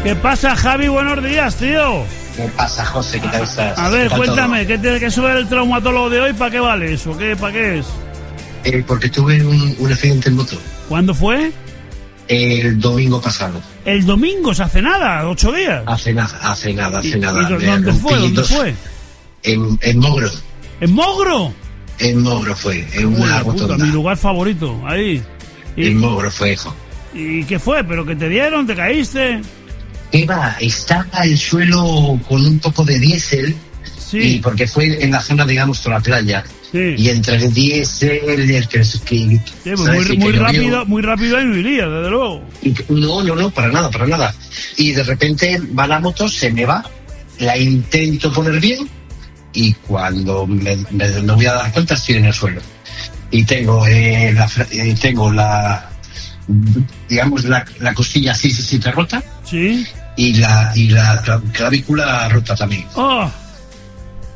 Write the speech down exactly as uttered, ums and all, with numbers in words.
¿Qué pasa, Javi? Buenos días, tío. ¿Qué pasa, José? ¿Qué tal estás? A ver, ¿Qué tal cuéntame, todo? ¿qué tiene que saber el traumatólogo de hoy? ¿Para qué vale eso? ¿Qué, ¿Para qué es? Eh, porque tuve un, un accidente en moto ¿Cuándo fue? el domingo pasado. El domingo, se hace nada, ocho días. Hace nada, hace nada, hace ¿Y, nada. y Me dónde fue? rompí ¿Dónde dos- fue? En, en Mogro. ¿En Mogro? En Mogro fue, en Uy, una la puta, rotonda. mi lugar favorito, ahí. ¿Y, En Mogro fue, hijo. ¿Y qué fue? ¿Pero que te dieron? ¿Te caíste? ¿Qué va? Estaba el suelo con un poco de diésel. Sí. Y porque fue en la zona, digamos, toda la playa. Sí. Y entre el diésel y el que... que Sí, pues ¿sabes? muy, Y muy que llovió. rápido, muy rápido ahí no iría, desde luego. Y que- No, no, no, para nada, para nada. Y de repente va la moto, se me va, la intento poner bien y cuando me, me, me voy a dar cuenta estoy en el suelo. Y tengo eh, la, fra- eh, tengo la digamos, la, la costilla así, sí, sí, rota Sí. y la, y la cla- clavícula rota también. ¡Oh!